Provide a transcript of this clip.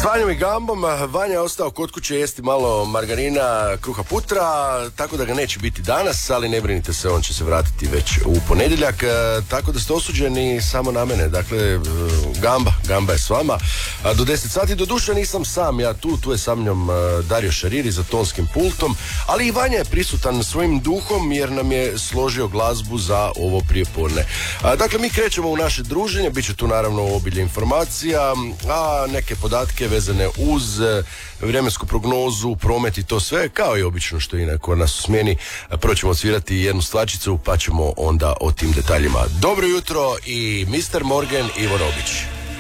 Vanjom i Gambom. Vanja je ostao kod kuće jesti malo margarina, kruha putra, tako da ga neće biti danas, ali ne brinite se, on će se vratiti već u ponedjeljak, tako da ste osuđeni samo na mene. Dakle, Gamba je s vama do 10 sati. Doduše nisam sam ja tu je sa mnom Dario Šariri za tonskim pultom, ali i Vanja je prisutan svojim duhom jer nam je složio glazbu za ovo prijepodne. Dakle, mi krećemo u naše druženje, bit će tu naravno obilje informacija, a neke podatke vezane uz vremensku prognozu, promet i to sve, kao i obično što je kod nas u smjeni. Prvo ćemo odsvirati jednu stvačicu, pa ćemo onda o tim detaljima. Dobro jutro i Mr. Morgan, Ivo Robić.